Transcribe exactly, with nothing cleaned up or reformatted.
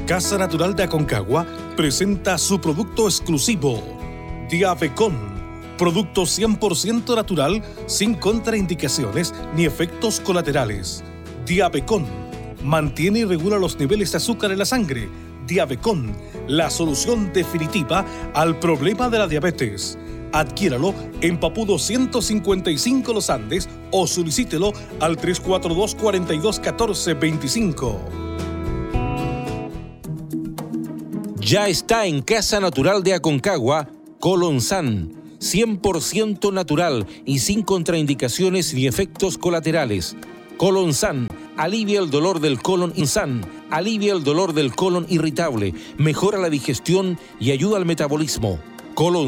Casa Natural de Aconcagua presenta su producto exclusivo, Diabecon, producto cien por ciento natural, sin contraindicaciones ni efectos colaterales. Diabecon mantiene y regula los niveles de azúcar en la sangre. Diabecon, la solución definitiva al problema de la diabetes. Adquiéralo en Papudo ciento cincuenta y cinco Los Andes o solicítelo al tres cuatro dos, cuatro dos uno cuatro, dos cinco. Ya está en Casa Natural de Aconcagua, Colonsan, cien por ciento natural y sin contraindicaciones ni efectos colaterales. Colonsan alivia el dolor del colon Insan, alivia el dolor del colon irritable, mejora la digestión y ayuda al metabolismo. Colon